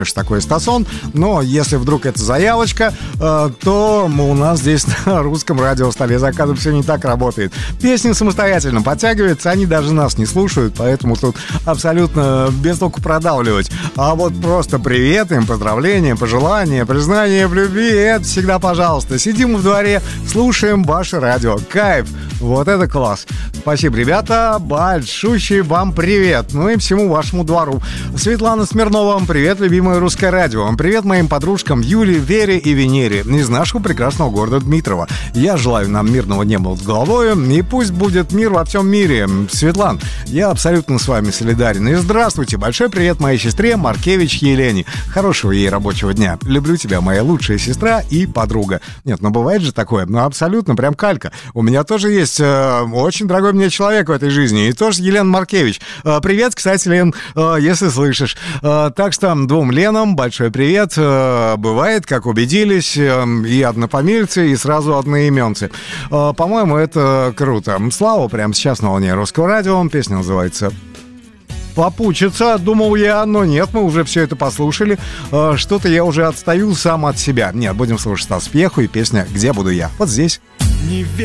что такое Стасон, но если вдруг это заявочка, то у нас здесь на русском радиостоле заказом все не так работает. Песни самостоятельно подтягиваются, они даже нас не слушают, поэтому тут абсолютно без толку продавливать. А вот просто привет им, поздравления, пожелания, признание в любви, это всегда пожалуйста. Сидим в дворе, слушаем ваше радио. Кайф! Вот это класс! Спасибо, ребята, большущий вам привет! Ну и всему вашему двору. Светлана Смирнова, вам привет, любимое русское радио. Привет моим подружкам Юле, Вере и Венере из нашего прекрасного города Дмитрово. Я желаю нам мирного неба над головой, и пусть будет мир во всем мире. Светлан, я абсолютно с вами солидарен. И здравствуйте, большой привет моей сестре Маркевич Елене. Хорошего ей рабочего дня. Люблю тебя, моя лучшая сестра и подруга. Нет, ну бывает же такое, ну абсолютно, прям калька. У меня тоже есть очень дорогой мне человек в этой жизни, и тоже Елена Маркевич. Привет, кстати, Лен, если слышишь. Так что двум Ленам большой привет. Бывает, как убедились, и однофамильцы, и сразу одноименцы. По-моему, это круто. Слава прямо сейчас на волне русского радио. Песня называется «Попучиться», думал я, но нет, мы уже все это послушали. Что-то я уже отстаю сам от себя. Нет, будем слушать Стас Пьеху и песня «Где буду я?» Вот здесь.